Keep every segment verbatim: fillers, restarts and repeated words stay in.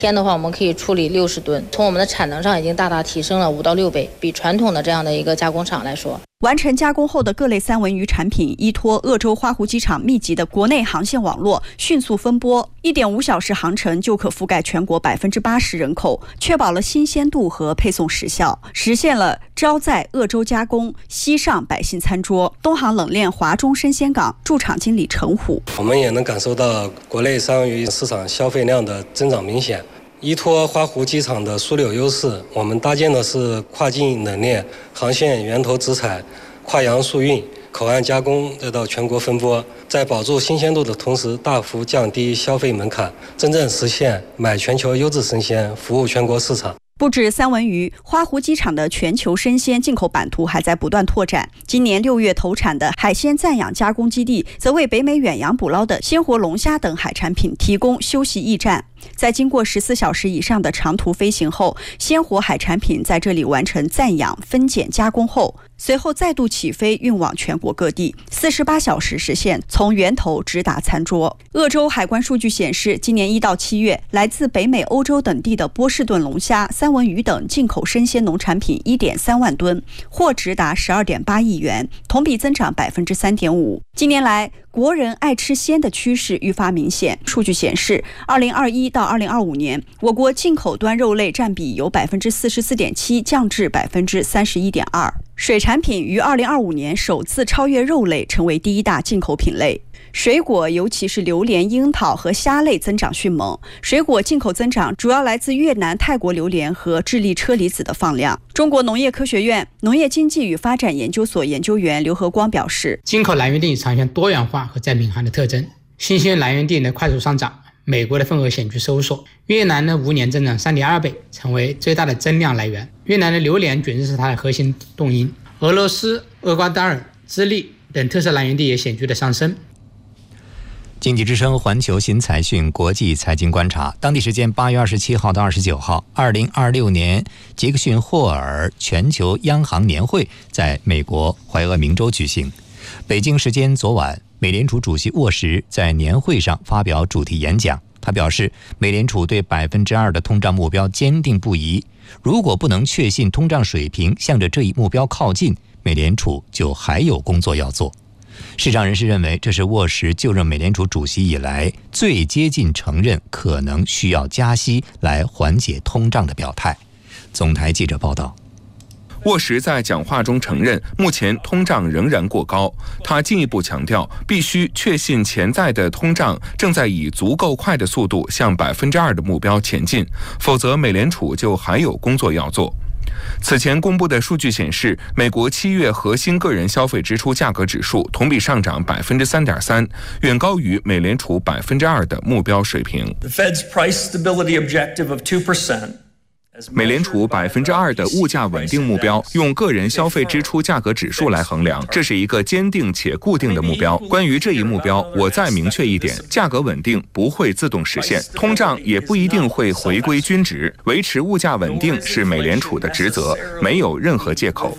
天的话，我们可以处理六十吨，从我们的产能上已经大大提升了五到六倍，比传统的这样的一个加工厂来说。 完成加工后的各类三文鱼产品依托鄂州花湖机场密集的国内航线网络迅速分拨，一点五小时航程就可覆盖全国百分之八十人口，确保了新鲜度和配送时效，实现了招在鄂州加工，西上百姓餐桌。东航冷链华中生鲜港驻场经理陈虎， 我们也能感受到国内三文鱼市场消费量的增长明显。依托花湖机场的枢纽优势，我们搭建的是跨境冷链、航线源头直采、跨洋速运、口岸加工得到全国分拨，在保住新鲜度的同时，大幅降低消费门槛，真正实现买全球优质生鲜，服务全国市场。 不止三文鱼，花湖机场的全球生鲜进口版图还在不断拓展。今年六月投产的海鲜暂养加工基地，则为北美远洋捕捞的鲜活龙虾等海产品提供休息驿站。在经过十四小时以上的长途飞行后，鲜活海产品在这里完成暂养、分拣、加工后，随后再度起飞运往全国各地，四十八小时实现从源头直达餐桌。鄂州海关数据显示，今年一到七月，来自北美、欧洲等地的波士顿龙虾、三文鱼等进口生鲜农产品一点三万吨，或直达十二点八亿元，同比增长百分之三点五。近年来，国人爱吃鲜的趋势愈发明显。数据显示，二零二一到二零二五年，我国进口端肉类占比由百分之四十四点七降至百分之三十一点二。水产品于二零二五年首次超越肉类，成为第一大进口品类。水果，尤其是榴莲、樱桃和虾类增长迅猛。水果进口增长主要来自越南、泰国榴莲和智利车厘子的放量。中国农业科学院农业经济与发展研究所研究员刘和光表示， 进口来源地呈现多元化和在敏感的特征，新鲜来源地呢快速上涨，美国的份额显著收缩，越南呢五年增长 三点二倍，成为最大的增量来源。越南的榴莲卷直是它的核心动因，俄罗斯、厄瓜多尔、智利等特色来源地也显著的上升。 经济之声环球新财讯国际财经观察，当地时间八月二十七号到二十九号，二零二六年杰克逊霍尔全球央行年会在美国怀俄明州举行。北京时间昨晚，美联储主席沃什在年会上发表主题演讲。他表示，美联储对百分之二的通胀目标坚定不移，如果不能确信通胀水平向着这一目标靠近，美联储就还有工作要做。市场人士认为，这是沃什就任美联储主席以来最接近承认可能需要加息来缓解通胀的表态。总台记者报道。 沃什在讲话中承认，目前通胀仍然过高。他进一步强调，必须确信潜在的通胀正在以足够快的速度向百分之二的目标前进，否则美联储就还有工作要做。此前公布的数据显示，美国七月核心个人消费支出价格指数同比上涨百分之三点三，远高于美联储百分之二的目标水平。 The Fed's price stability objective of two percent。 美联储百分之二的物价稳定目标用个人消费支出价格指数来衡量，这是一个坚定且固定的目标。关于这一目标，我再明确一点：价格稳定不会自动实现，通胀也不一定会回归均值。维持物价稳定是美联储的职责，没有任何借口。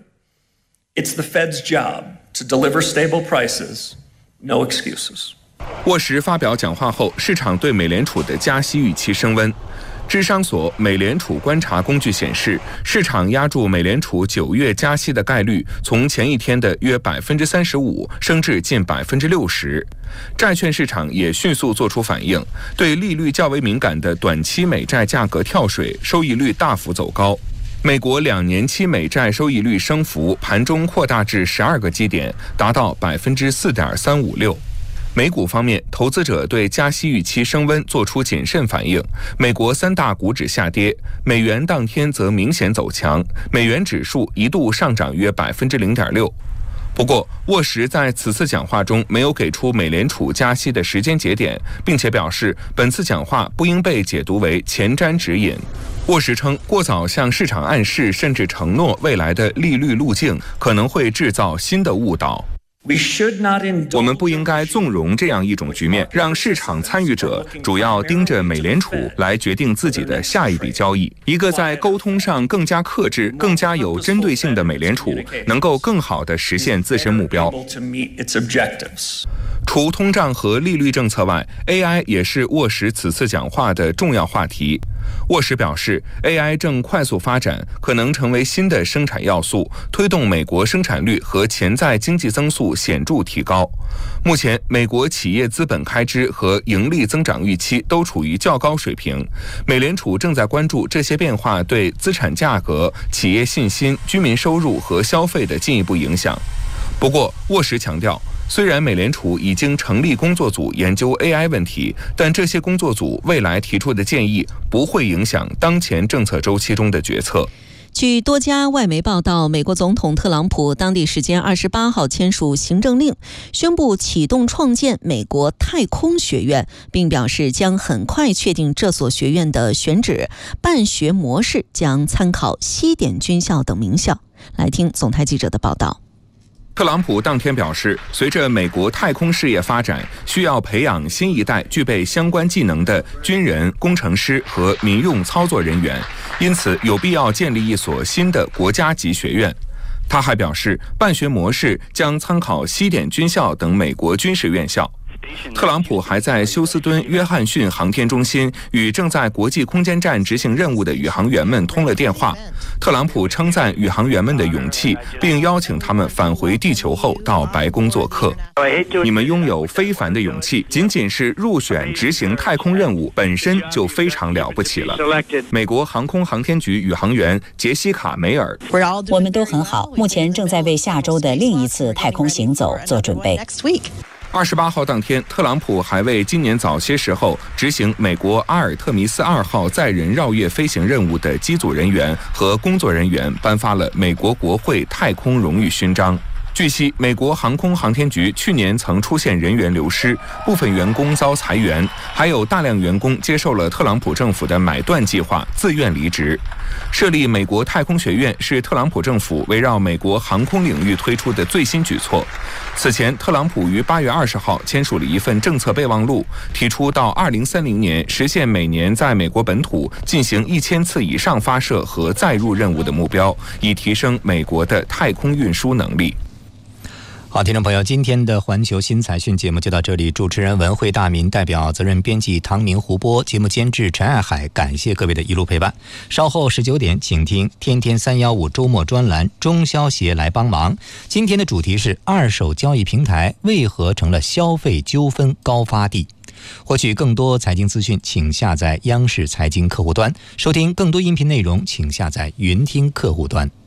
It's the Fed's job to deliver stable prices, no excuses. 沃什发表讲话后，市场对美联储的加息预期升温。智商所美联储观察工具显示，市场押注美联储九月加息的概率从前一天的约百分之三十五升至近百分之六十。债券市场也迅速做出反应，对利率较为敏感的短期美债价格跳水，收益率大幅走高。美国两年期美债收益率升幅盘中扩大至十二个基点，达到百分之四点三五六。美股方面，投资者对加息预期升温做出谨慎反应，美国三大股指下跌，美元当天则明显走强，美元指数一度上涨约百分之零点六。不过，沃什在此次讲话中没有给出美联储加息的时间节点，并且表示本次讲话不应被解读为前瞻指引。沃什称，过早向市场暗示甚至承诺未来的利率路径，可能会制造新的误导。我们不应该纵容这样一种局面，让市场参与者主要盯着美联储来决定自己的下一笔交易。一个在沟通上更加克制、更加有针对性的美联储，能够更好地实现自身目标。 除通胀和利率政策外 ，A I 也是沃什此次讲话的重要话题。沃什表示 ，A I 正快速发展，可能成为新的生产要素，推动美国生产率和潜在经济增速显著提高。目前，美国企业资本开支和盈利增长预期都处于较高水平。美联储正在关注这些变化对资产价格、企业信心、居民收入和消费的进一步影响。不过，沃什强调，虽然美联储已经成立工作组研究 A I 问题，但这些工作组未来提出的建议不会影响当前政策周期中的决策。 据多家外媒报道，美国总统特朗普当地时间二十八号签署行政令，宣布启动创建美国太空学院，并表示将很快确定这所学院的选址，办学模式将参考西点军校等名校。来听总台记者的报道。 特朗普当天表示，随着美国太空事业发展，需要培养新一代具备相关技能的军人、工程师和民用操作人员，因此有必要建立一所新的国家级学院。他还表示，办学模式将参考西点军校等美国军事院校。特朗普还在休斯敦约翰逊航天中心与正在国际空间站执行任务的宇航员们通了电话。特朗普称赞宇航员们的勇气，并邀请他们返回地球后到白宫做客。你们拥有非凡的勇气，仅仅是入选执行太空任务本身就非常了不起了。美国航空航天局宇航员杰西卡·梅尔， 我们都很好，目前正在为下周的另一次太空行走做准备。 二十八号当天，特朗普还为今年早些时候执行美国阿尔特弥斯二号载人绕月飞行任务的机组人员和工作人员颁发了美国国会太空荣誉勋章。据悉，美国航空航天局去年曾出现人员流失，部分员工遭裁员，还有大量员工接受了特朗普政府的买断计划，自愿离职。设立美国太空学院是特朗普政府围绕美国航空领域推出的最新举措。此前，特朗普于八月二十号签署了一份政策备忘录，提出到二零三零年实现每年在美国本土进行一千次以上发射和载入任务的目标，以提升美国的太空运输能力。 好，听众朋友，今天的环球新财讯节目就到这里。主持人文慧大民，代表责任编辑唐宁、胡波，节目监制陈爱海，感谢各位的一路陪伴。稍后十九点，请听天天三一五周末专栏，中消协来帮忙。今天的主题是二手交易平台为何成了消费纠纷高发地。获取更多财经资讯，请下载央视财经客户端；收听更多音频内容，请下载云听客户端。